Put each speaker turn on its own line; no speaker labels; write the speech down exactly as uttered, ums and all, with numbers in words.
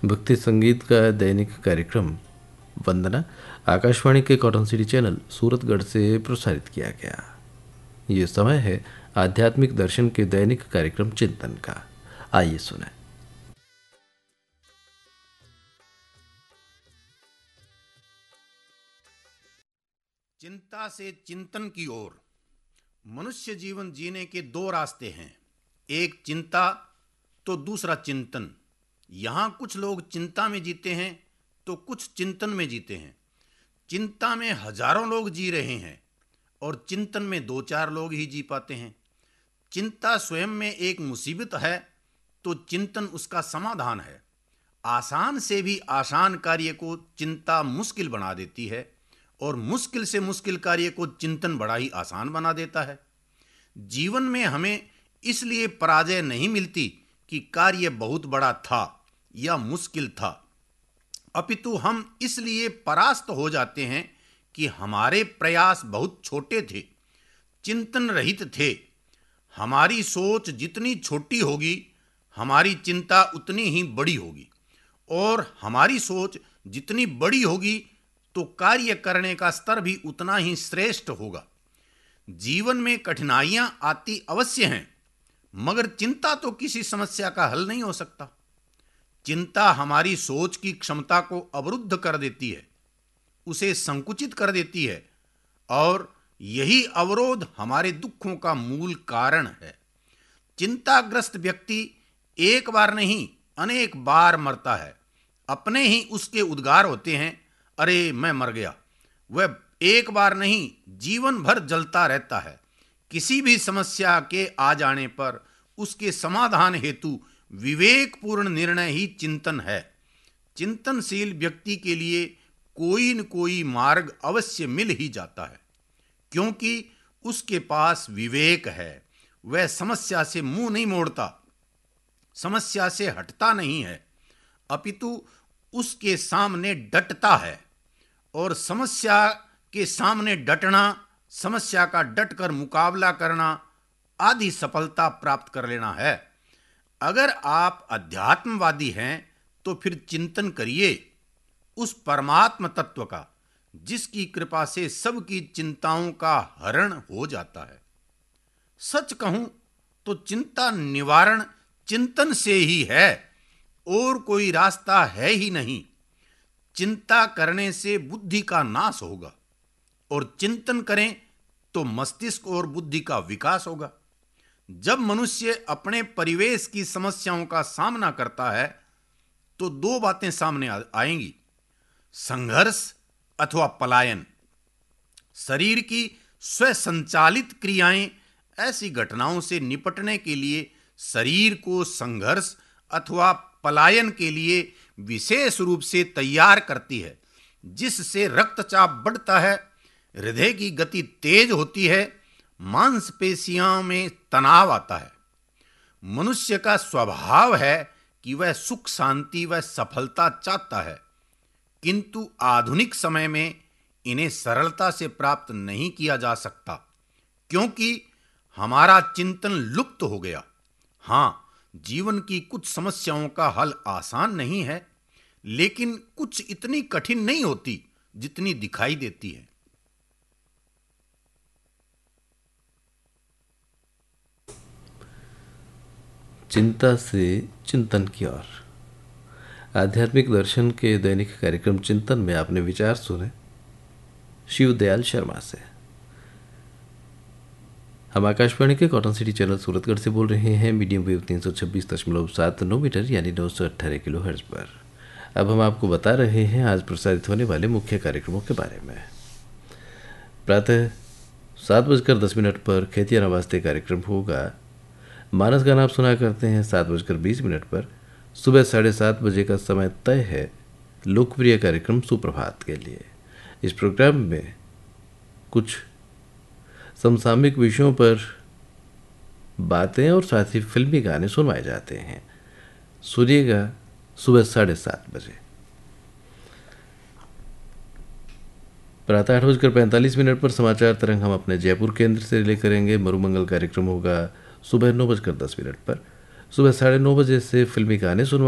भक्ति संगीत का दैनिक कार्यक्रम वंदना आकाशवाणी के कॉटन सिटी चैनल सूरतगढ़ से प्रसारित किया गया। ये समय है आध्यात्मिक दर्शन के दैनिक कार्यक्रम चिंतन का। आइए सुनें।
चिंता से चिंतन की ओर। मनुष्य जीवन जीने के दो रास्ते हैं, एक चिंता तो दूसरा चिंतन। यहाँ कुछ लोग चिंता में जीते हैं तो कुछ चिंतन में जीते हैं। चिंता में हजारों लोग जी रहे हैं और चिंतन में दो चार लोग ही जी पाते हैं। चिंता स्वयं में एक मुसीबत है तो चिंतन उसका समाधान है। आसान से भी आसान कार्य को चिंता मुश्किल बना देती है और मुश्किल से मुश्किल कार्य को चिंतन बड़ा ही आसान बना देता है। जीवन में हमें इसलिए पराजय नहीं मिलती कि कार्य बहुत बड़ा था या मुश्किल था, अपितु हम इसलिए परास्त हो जाते हैं कि हमारे प्रयास बहुत छोटे थे, चिंतन रहित थे। हमारी सोच जितनी छोटी होगी, हमारी चिंता उतनी ही बड़ी होगी, और हमारी सोच जितनी बड़ी होगी तो कार्य करने का स्तर भी उतना ही श्रेष्ठ होगा। जीवन में कठिनाइयां आती अवश्य हैं, मगर चिंता तो किसी समस्या का हल नहीं हो सकता। चिंता हमारी सोच की क्षमता को अवरुद्ध कर देती है, उसे संकुचित कर देती है, और यही अवरोध हमारे दुखों का मूल कारण है। चिंताग्रस्त व्यक्ति एक बार नहीं अनेक बार मरता है। अपने ही उसके उद्गार होते हैं, अरे मैं मर गया। वह एक बार नहीं जीवन भर जलता रहता है। किसी भी समस्या के आ जाने पर उसके समाधान हेतु विवेकपूर्ण निर्णय ही चिंतन है। चिंतनशील व्यक्ति के लिए कोई न कोई मार्ग अवश्य मिल ही जाता है, क्योंकि उसके पास विवेक है। वह समस्या से मुंह नहीं मोड़ता, समस्या से हटता नहीं है, अपितु उसके सामने डटता है। और समस्या के सामने डटना, समस्या का डटकर मुकाबला करना आदि सफलता प्राप्त कर लेना है। अगर आप अध्यात्मवादी हैं तो फिर चिंतन करिए उस परमात्म तत्व का, जिसकी कृपा से सबकी चिंताओं का हरण हो जाता है। सच कहूं तो चिंता निवारण चिंतन से ही है, और कोई रास्ता है ही नहीं। चिंता करने से बुद्धि का नाश होगा, और चिंतन करें तो मस्तिष्क और बुद्धि का विकास होगा। जब मनुष्य अपने परिवेश की समस्याओं का सामना करता है तो दो बातें सामने आएंगी, संघर्ष अथवा पलायन। शरीर की स्वसंचालित क्रियाएं ऐसी घटनाओं से निपटने के लिए शरीर को संघर्ष अथवा पलायन के लिए विशेष रूप से तैयार करती है, जिससे रक्तचाप बढ़ता है, हृदय की गति तेज होती है, मांसपेशियों में तनाव आता है। मनुष्य का स्वभाव है कि वह सुख शांति व सफलता चाहता है, किंतु आधुनिक समय में इन्हें सरलता से प्राप्त नहीं किया जा सकता, क्योंकि हमारा चिंतन लुप्त हो गया। हाँ, जीवन की कुछ समस्याओं का हल आसान नहीं है, लेकिन कुछ इतनी कठिन नहीं होती जितनी दिखाई देती है।
चिंता से चिंतन की ओर। आध्यात्मिक दर्शन के दैनिक कार्यक्रम चिंतन में आपने विचार सुने शिवदयाल शर्मा से। हम आकाशवाणी के कॉटन सिटी चैनल सूरतगढ़ से बोल रहे हैं, मीडियम वेव तीन सौ छब्बीस दशमलव सात नौ मीटर यानी नौ सौ अट्ठारह किलो हर्ट्ज पर। अब हम आपको बता रहे हैं आज प्रसारित होने वाले मुख्य कार्यक्रमों के बारे में। प्रातः सात बजकर दस मिनट पर खेतिया नवास्ते कार्यक्रम होगा। मानस गाना आप सुना करते हैं सात बजकर बीस मिनट पर। सुबह साढ़े सात बजे का समय तय है लोकप्रिय कार्यक्रम सुप्रभात के लिए। इस प्रोग्राम में कुछ समसामयिक विषयों पर बातें और साथ ही फिल्मी गाने सुनवाए जाते हैं। सुनिएगा सुबह साढ़े सात बजे। प्रातः आठ बजकर पैंतालीस मिनट पर समाचार तरंग हम अपने जयपुर केंद्र से रिले करेंगे। मरुमंगल कार्यक्रम होगा सुबह नौ बजकर दस मिनट पर। सुबह साढ़े नौ बजे से फिल्मी गाने सुनवाए